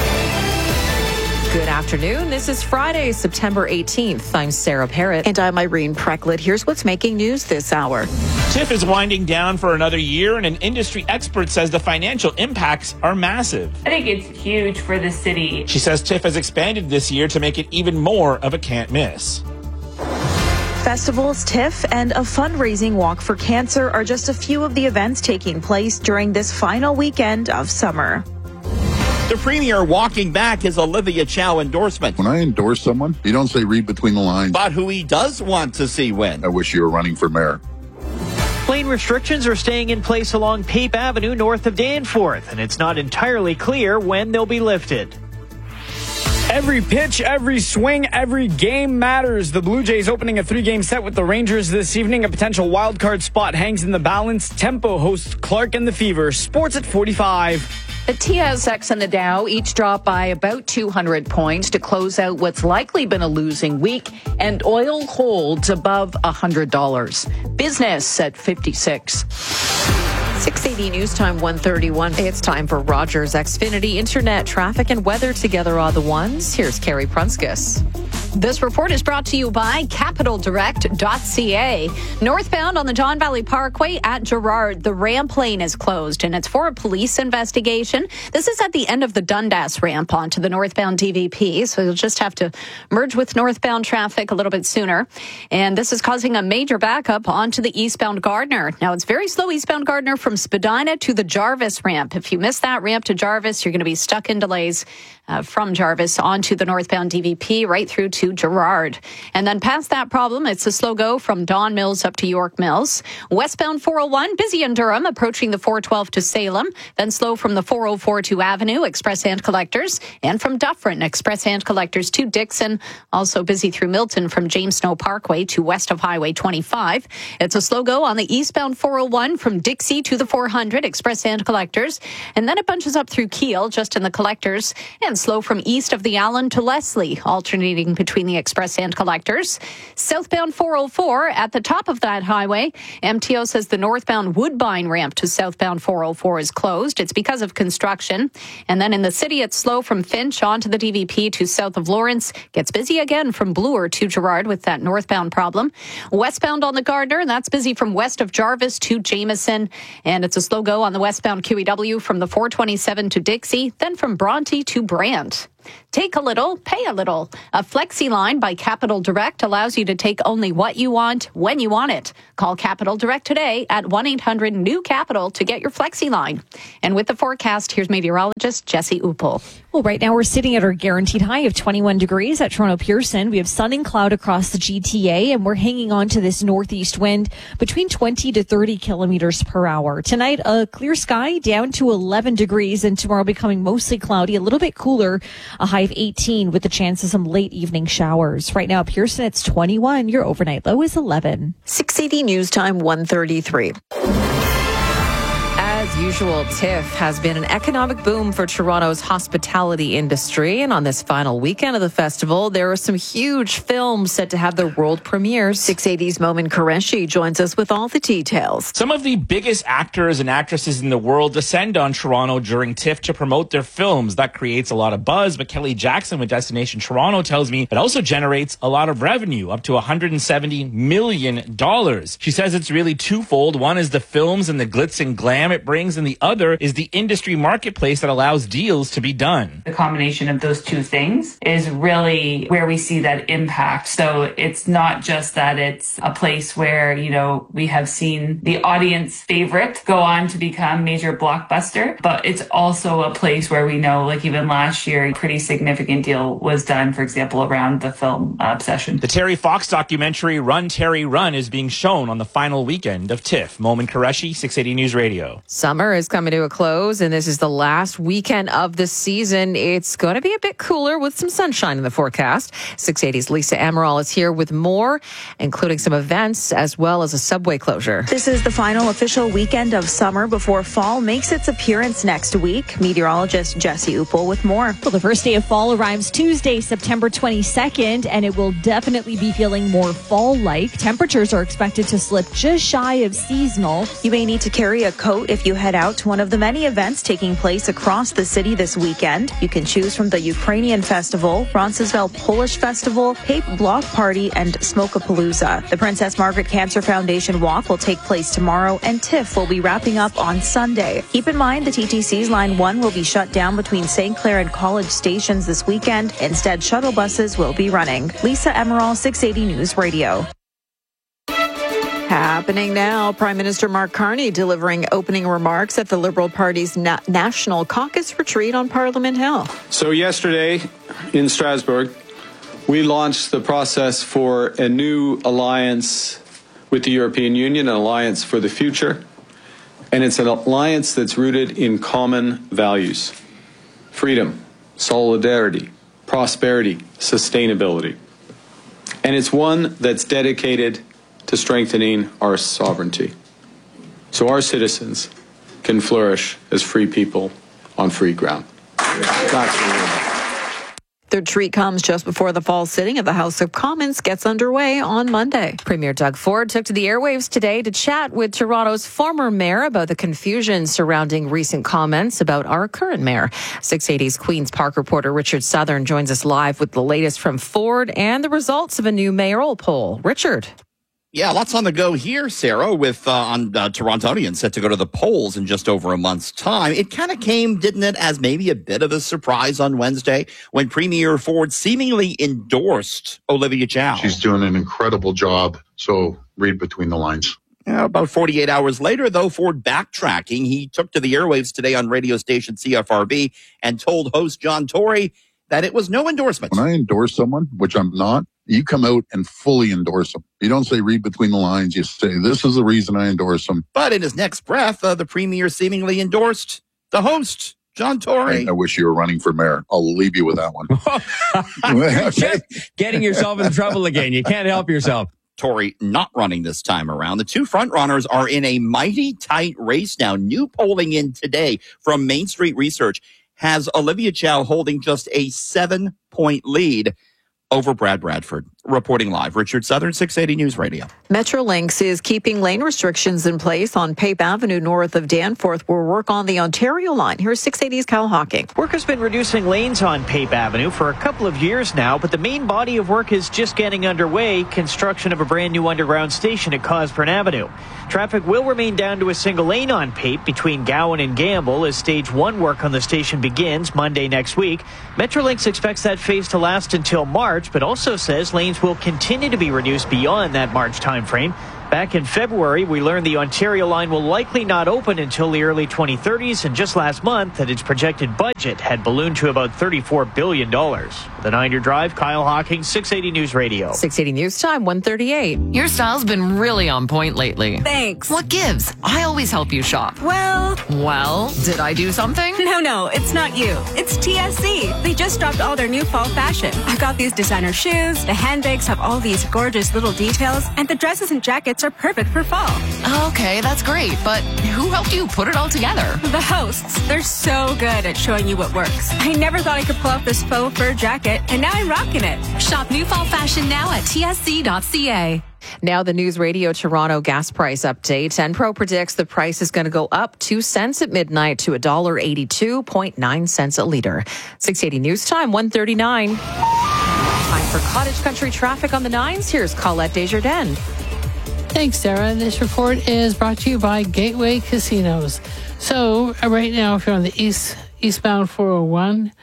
Good afternoon. This is Friday, September eighteenth. I'm Sarah Parrott. And I'm Irene Precklett. Here's what's making news this hour. TIFF is winding down for another year, and an industry expert says the financial impacts are massive. I think it's huge for the city. She says TIFF has expanded this year to make it even more of a can't miss. Festivals, TIFF, and a fundraising walk for cancer are just a few of the events taking place during this final weekend of summer. The premier walking back his Olivia Chow endorsement. When I endorse someone, you don't say read between the lines. But who he does want to see win. I wish you were running for mayor. Lane restrictions are staying in place along Pape Avenue north of Danforth, and it's not entirely clear when they'll be lifted. Every pitch, every swing, every game matters. The Blue Jays opening a three-game set with the Rangers this evening. A potential wild card spot hangs in the balance. Tempo hosts Clark and the Fever. Sports at forty-five. The T S X and the Dow each dropped by about two hundred points to close out what's likely been a losing week, and oil holds above one hundred dollars. Business at fifty-six. six eighty News Time, one thirty-one. It's time for Rogers Xfinity Internet traffic and weather together are the ones. Here's Carrie Prunskis. This report is brought to you by capital direct dot c a. Northbound on the John Valley Parkway at Gerrard, the ramp lane is closed, and it's for a police investigation. This is at the end of the Dundas ramp onto the northbound D V P, so you'll just have to merge with northbound traffic a little bit sooner. And this is causing a major backup onto the eastbound Gardner. Now, it's very slow eastbound Gardner from Spadina to the Jarvis ramp. If you miss that ramp to Jarvis, you're going to be stuck in delays Uh, from Jarvis onto the northbound D V P right through to Gerrard. And then past that problem, it's a slow go from Don Mills up to York Mills. Westbound four oh one, busy in Durham, approaching the four twelve to Salem. Then slow from the four oh four to Avenue, Express Hand Collectors. And from Dufferin, Express Hand Collectors to Dixon. Also busy through Milton from James Snow Parkway to west of Highway twenty-five. It's a slow go on the eastbound four oh one from Dixie to the four hundred, Express Hand Collectors. And then it bunches up through Kiel, just in the Collectors. And slow from east of the Allen to Leslie, alternating between the Express and Collectors. Southbound four oh four at the top of that highway. M T O says the northbound Woodbine ramp to southbound four oh four is closed. It's because of construction. And then in the city, it's slow from Finch onto the D V P to south of Lawrence. Gets busy again from Bloor to Gerrard with that northbound problem. Westbound on the Gardner, that's busy from west of Jarvis to Jameson. And it's a slow go on the westbound Q E W from the four twenty-seven to Dixie, then from Bronte to Brant. Take a little, pay a little. A Flexi line by Capital Direct allows you to take only what you want when you want it. Call Capital Direct today at one eight hundred new capital to get your Flexi line. And with the forecast, here's meteorologist Jesse Uppel. Well, right now we're sitting at our guaranteed high of twenty-one degrees at Toronto Pearson. We have sun and cloud across the G T A, and we're hanging on to this northeast wind between twenty to thirty kilometers per hour. Tonight, a clear sky down to eleven degrees, and tomorrow becoming mostly cloudy, a little bit cooler, a high of eighteen with the chance of some late evening showers. Right now at Pearson, it's twenty-one. Your overnight low is eleven. six eighty News Time, one thirty-three. As usual, TIFF has been an economic boom for Toronto's hospitality industry. And on this final weekend of the festival, there are some huge films set to have their world premieres. six eighty's Momin Qureshi joins us with all the details. Some of the biggest actors and actresses in the world descend on Toronto during TIFF to promote their films. That creates a lot of buzz, but Kelly Jackson with Destination Toronto tells me it also generates a lot of revenue, up to one hundred seventy million dollars. She says it's really twofold. One is the films and the glitz and glam it brings, and the other is the industry marketplace that allows deals to be done. The combination of those two things is really where we see that impact. So it's not just that it's a place where, you know, we have seen the audience favorite go on to become major blockbuster, but it's also a place where we know, like even last year, a pretty significant deal was done, for example, around the film uh, Obsession. The Terry Fox documentary Run, Terry, Run is being shown on the final weekend of TIFF. Momin Qureshi, six eighty News Radio. Summer is coming to a close, and this is the last weekend of the season. It's going to be a bit cooler with some sunshine in the forecast. six eighty's Lisa Amaral is here with more, including some events as well as a subway closure. This is the final official weekend of summer before fall makes its appearance next week. Meteorologist Jesse Uppel with more. Well, the first day of fall arrives Tuesday, September twenty-second, and it will definitely be feeling more fall-like. Temperatures are expected to slip just shy of seasonal. You may need to carry a coat if you head out to one of the many events taking place across the city this weekend. You can choose from the Ukrainian Festival, Roncesvalles Polish Festival, Pape Block Party, and Smokapalooza. The Princess Margaret Cancer Foundation Walk will take place tomorrow, and TIFF will be wrapping up on Sunday. Keep in mind the T T C's Line one will be shut down between Saint Clair and College stations this weekend. Instead, shuttle buses will be running. Lisa Amaral, six eighty News Radio. Happening now, Prime Minister Mark Carney delivering opening remarks at the Liberal Party's na- National Caucus Retreat on Parliament Hill. So yesterday in Strasbourg, we launched the process for a new alliance with the European Union, an alliance for the future. And it's an alliance that's rooted in common values: freedom, solidarity, prosperity, sustainability. And it's one that's dedicated to strengthening our sovereignty, so our citizens can flourish as free people on free ground. That's the Their treat comes just before the fall sitting of the House of Commons gets underway on Monday. Premier Doug Ford took to the airwaves today to chat with Toronto's former mayor about the confusion surrounding recent comments about our current mayor. six eighty's Queen's Park reporter Richard Southern joins us live with the latest from Ford and the results of a new mayoral poll. Richard. Yeah, lots on the go here, Sarah, with uh, on uh, Torontonians set to go to the polls in just over a month's time. It kind of came, didn't it, as maybe a bit of a surprise on Wednesday when Premier Ford seemingly endorsed Olivia Chow. She's doing an incredible job, so read between the lines. Yeah, about forty-eight hours later, though, Ford backtracking. He took to the airwaves today on radio station C F R B and told host John Tory that it was no endorsement. When I endorse someone, which I'm not, you come out and fully endorse them. You don't say read between the lines. You say, this is the reason I endorse them. But in his next breath, uh, the premier seemingly endorsed the host, John Tory. I, I wish you were running for mayor. I'll leave you with that one. Just getting yourself in trouble again. You can't help yourself. Tory not running this time around. The two frontrunners are in a mighty tight race now. New polling in today from Main Street Research has Olivia Chow holding just a seven-point lead over Brad Bradford. Reporting live, Richard Southern, six eighty News Radio. Metrolinx is keeping lane restrictions in place on Pape Avenue north of Danforth, where work on the Ontario line. Here's six eighty's Kyle Hawking. Work has been reducing lanes on Pape Avenue for a couple of years now, but the main body of work is just getting underway, construction of a brand new underground station at Cosburn Avenue. Traffic will remain down to a single lane on Pape between Gowan and Gamble as stage one work on the station begins Monday next week. Metrolinx expects that phase to last until March, but also says lanes will continue to be reduced beyond that March timeframe. Back in February, we learned the Ontario line will likely not open until the early twenty thirties, and just last month that its projected budget had ballooned to about thirty-four billion dollars. The nine-year drive, Kyle Hawking, six eighty News Radio. six eighty News Time, one thirty-eight. Your style's been really on point lately. Thanks. What gives? I always help you shop. Well... Well, did I do something? No, no, it's not you. It's T S C. They just dropped all their new fall fashion. I got these designer shoes, the handbags have all these gorgeous little details, and the dresses and jackets are perfect for fall. Okay, that's great, but who helped you put it all together? The hosts. They're so good at showing you what works. I never thought I could pull off this faux fur jacket, and now I'm rocking it. Shop new fall fashion now at T S C dot C A. Now the News Radio Toronto gas price update. Enpro predicts the price is going to go up two cents at midnight to one dollar eighty-two point nine cents a litre. six eighty News Time, one thirty-nine. Time for Cottage Country traffic on the nines. Here's Colette Desjardins. Thanks, Sarah. This report is brought to you by Gateway Casinos. So uh, right now, if you're on the east eastbound four oh one,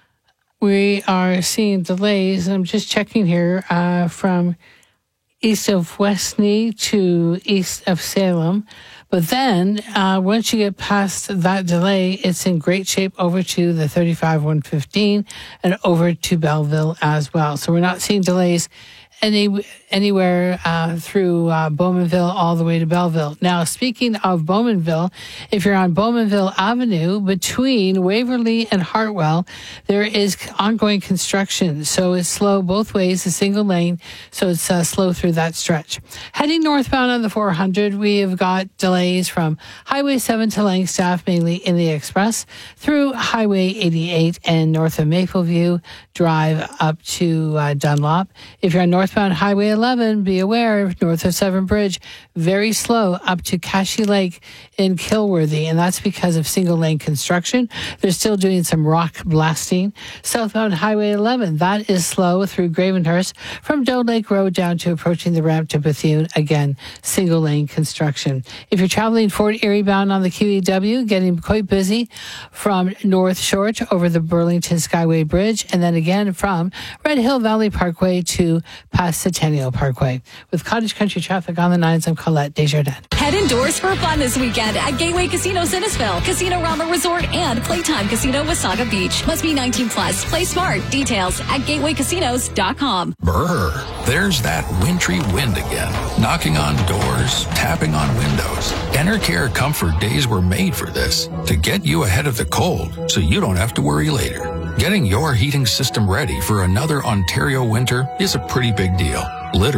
we are seeing delays. I'm just checking here uh, from east of Westney to east of Salem. But then uh, once you get past that delay, it's in great shape over to the thirty-five one fifteen and over to Belleville as well. So we're not seeing delays any anywhere uh, through uh, Bowmanville all the way to Belleville. Now, speaking of Bowmanville, if you're on Bowmanville Avenue between Waverly and Hartwell, there is ongoing construction. So it's slow both ways, a single lane. So it's uh, slow through that stretch. Heading northbound on the four hundred, we have got delays from Highway seven to Langstaff, mainly in the express, through Highway eighty-eight and north of Mapleview Drive up to uh, Dunlop. If you're on northbound Highway eleven, be aware, north of Severn Bridge, very slow up to Cashy Lake in Kilworthy, and that's because of single lane construction. They're still doing some rock blasting. Southbound Highway eleven, that is slow through Gravenhurst from Doe Lake Road down to approaching the ramp to Bethune. Again, single lane construction. If you're traveling Fort Erie bound on the Q E W, getting quite busy from North Shore to over the Burlington Skyway Bridge, and then again from Red Hill Valley Parkway to past Centennial Parkway. With Cottage Country traffic on the nines, I'm Colette Desjardins. Head indoors for fun this weekend at Gateway Casino Innisfil, Casino Rama Resort, and Playtime Casino Wasaga Beach. Must be nineteen plus. Play smart. Details at gateway casinos dot com. Brr, there's that wintry wind again. Knocking on doors, tapping on windows. Enercare Comfort Days were made for this, to get you ahead of the cold so you don't have to worry later. Getting your heating system ready for another Ontario winter is a pretty big deal, literally.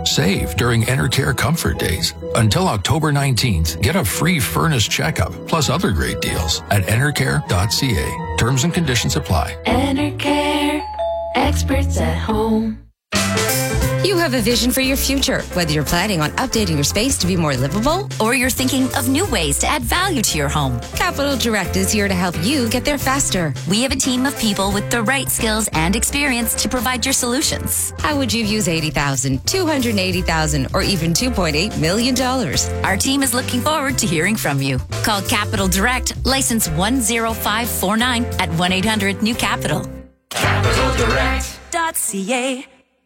Save during Enercare Comfort Days. Until October nineteenth, get a free furnace checkup plus other great deals at enercare dot c a. Terms and conditions apply. Enercare, experts at home. You have a vision for your future, whether you're planning on updating your space to be more livable or you're thinking of new ways to add value to your home. Capital Direct is here to help you get there faster. We have a team of people with the right skills and experience to provide your solutions. How would you use eighty thousand dollars, two hundred eighty thousand dollars, or even two point eight million dollars? Our team is looking forward to hearing from you. Call Capital Direct, license one zero five four nine at one eight hundred new capital. capital direct dot c a.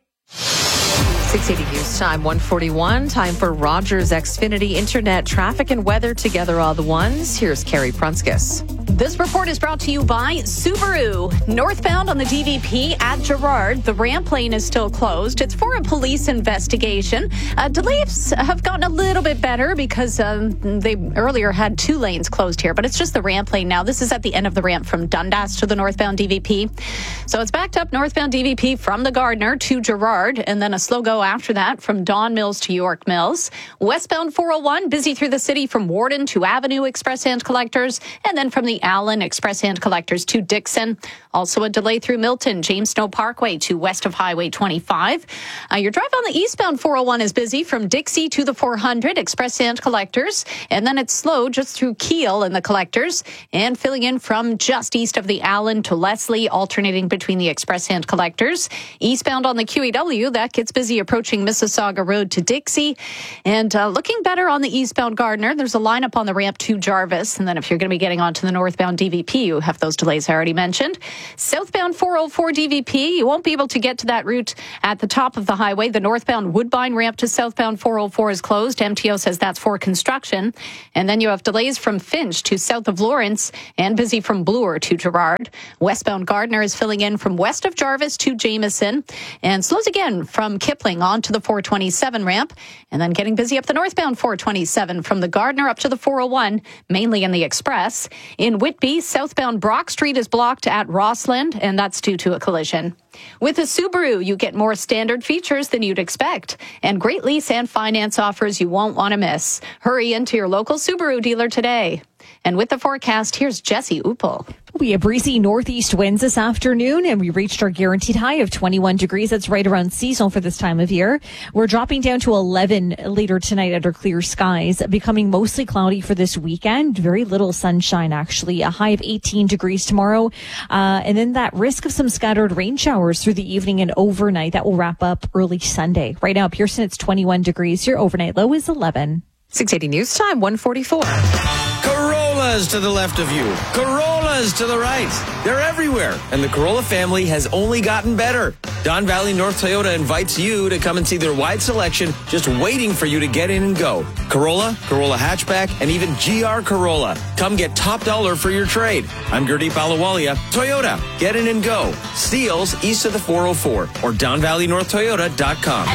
six eighty News Time, one forty-one. Time for Rogers Xfinity Internet traffic and weather together all the ones. Here's Carrie Prunskis. This report is brought to you by Subaru. Northbound on the D V P at Girard, the ramp lane is still closed. It's for a police investigation. Uh, delays have gotten a little bit better because um, they earlier had two lanes closed here, but it's just the ramp lane now. This is at the end of the ramp from Dundas to the northbound D V P. So it's backed up northbound D V P from the Gardner to Girard, and then a slow go after that from Don Mills to York Mills. Westbound four oh one, busy through the city from Warden to Avenue Express Hand Collectors, and then from the Allen Express Hand Collectors to Dixon. Also a delay through Milton, James Snow Parkway to west of Highway twenty-five. Uh, your drive on the eastbound four oh one is busy from Dixie to the four hundred Express Hand Collectors, and then it's slow just through Kiel and the Collectors, and filling in from just east of the Allen to Leslie, alternating between the Express Hand Collectors. Eastbound on the Q E W, that gets busy approaching Mississauga Road to Dixie, and uh, looking better on the eastbound Gardner. There's a lineup on the ramp to Jarvis, and then if you're going to be getting onto the northbound D V P, you have those delays I already mentioned. Southbound four oh four D V P, you won't be able to get to that route at the top of the highway. The northbound Woodbine ramp to southbound four oh four is closed. M T O says that's for construction. And then you have delays from Finch to south of Lawrence and busy from Bloor to Girard. Westbound Gardner is filling in from west of Jarvis to Jameson, and slows again from Kipling onto the four twenty-seven ramp, and then getting busy up the northbound four twenty-seven from the Gardner up to the four oh one, mainly in the Express. In Whitby, southbound Brock Street is blocked at Rossland, and that's due to a collision. With a Subaru, you get more standard features than you'd expect, and great lease and finance offers you won't want to miss. Hurry into your local Subaru dealer today. And with the forecast, here's Jesse Uppel. We have breezy northeast winds this afternoon, and we reached our guaranteed high of twenty-one degrees. That's right around seasonal for this time of year. We're dropping down to eleven later tonight under clear skies, becoming mostly cloudy for this weekend. Very little sunshine, actually. A high of eighteen degrees tomorrow. Uh, and then that risk of some scattered rain showers through the evening and overnight. That will wrap up early Sunday. Right now, Pearson, it's twenty-one degrees. Your overnight low is eleven. six eighty News Time, one forty-four. Corollas to the left of you. Corollas to the right. They're everywhere, and the Corolla family has only gotten better. Don Valley North Toyota invites you to come and see their wide selection just waiting for you to get in and go. Corolla, Corolla Hatchback, and even G R Corolla. Come get top dollar for your trade. I'm Gurdeep Ahluwalia. Toyota, get in and go. Steels east of the four oh four or don valley north toyota dot com.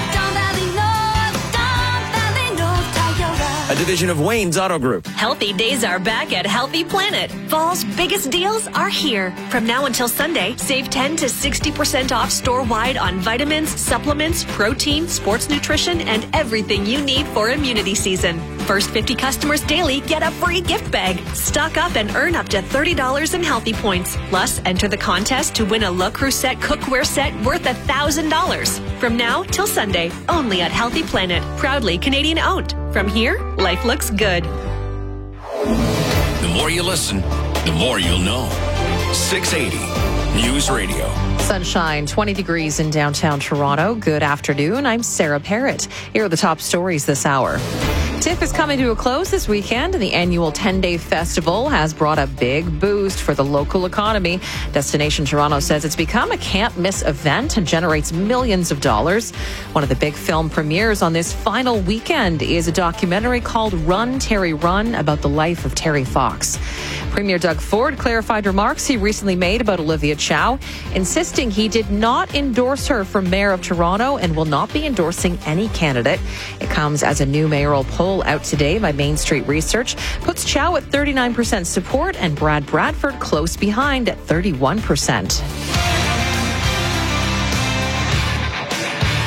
A division of Wayne's Auto Group. Healthy days are back at Healthy Planet. Fall's biggest deals are here. From now until Sunday, save ten to sixty percent off store-wide on vitamins, supplements, protein, sports nutrition, and everything you need for immunity season. First fifty customers daily get a free gift bag. Stock up and earn up to thirty dollars in Healthy Points. Plus, enter the contest to win a Le Creuset cookware set worth one thousand dollars. From now till Sunday, only at Healthy Planet. Proudly Canadian owned. From here, life looks good. The more you listen, the more you'll know. six eighty News Radio. Sunshine, twenty degrees in downtown Toronto. Good afternoon. I'm Sarah Parrott. Here are the top stories this hour. TIFF is coming to a close this weekend, and the annual ten-day festival has brought a big boost for the local economy. Destination Toronto says it's become a can't-miss event and generates millions of dollars. One of the big film premieres on this final weekend is a documentary called Run, Terry, Run, about the life of Terry Fox. Premier Doug Ford clarified remarks he recently made about Olivia Chow, insisting he did not endorse her for mayor of Toronto and will not be endorsing any candidate. It comes as a new mayoral poll out today by Main Street Research puts Chow at thirty-nine percent support and Brad Bradford close behind at thirty-one percent.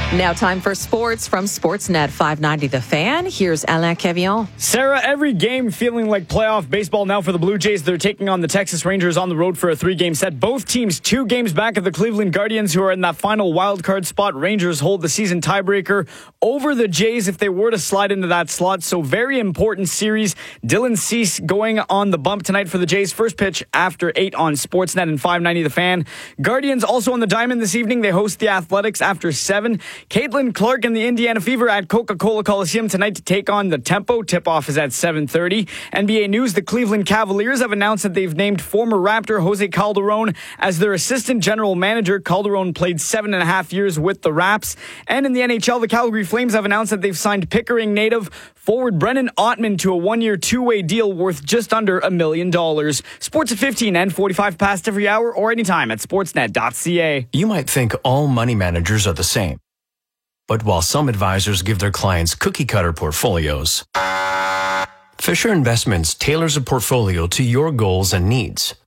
Now time for sports from Sportsnet five ninety The Fan. Here's Alain Cavillon. Sarah, every game feeling like playoff baseball now for the Blue Jays. They're taking on the Texas Rangers on the road for a three-game set. Both teams two games back of the Cleveland Guardians, who are in that final wild card spot. Rangers hold the season tiebreaker over the Jays if they were to slide into that slot. So very important series. Dylan Cease going on the bump tonight for the Jays. First pitch after eight on Sportsnet and five ninety The Fan. Guardians also on the diamond this evening. They host the Athletics after seven. Caitlin Clark and the Indiana Fever at Coca-Cola Coliseum tonight to take on the Tempo. Tip-off is at seven thirty. N B A News, the Cleveland Cavaliers have announced that they've named former Raptor Jose Calderon as their assistant general manager. Calderon played seven and a half years with the Raps. And in the N H L, the Calgary Flames have announced that they've signed Pickering native forward Brennan Ottman to a one-year, two-way deal worth just under a million dollars. Sports at fifteen and forty-five past every hour or anytime at sportsnet dot c a. You might think all money managers are the same. But while some advisors give their clients cookie-cutter portfolios, Fisher Investments tailors a portfolio to your goals and needs.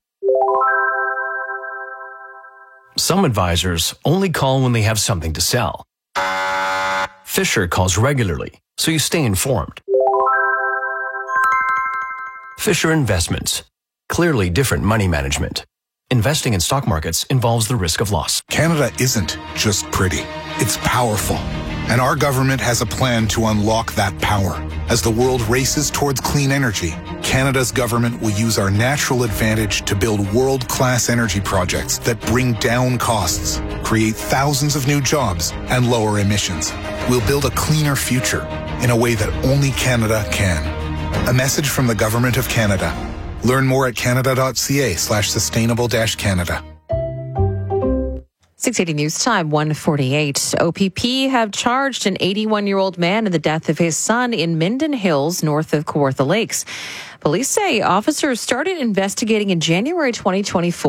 Some advisors only call when they have something to sell. Fisher calls regularly, so you stay informed. Fisher Investments. Clearly different money management. Investing in stock markets involves the risk of loss. Canada isn't just pretty. It's powerful. And our government has a plan to unlock that power. As the world races towards clean energy, Canada's government will use our natural advantage to build world-class energy projects that bring down costs, create thousands of new jobs, and lower emissions. We'll build a cleaner future in a way that only Canada can. A message from the Government of Canada. Learn more at canada.ca slash sustainable dash Canada. six eighty News Time, one forty-eight. O P P have charged an eighty-one-year-old man in the death of his son in Minden Hills, north of Kawartha Lakes. Police say officers started investigating in January twenty twenty-four.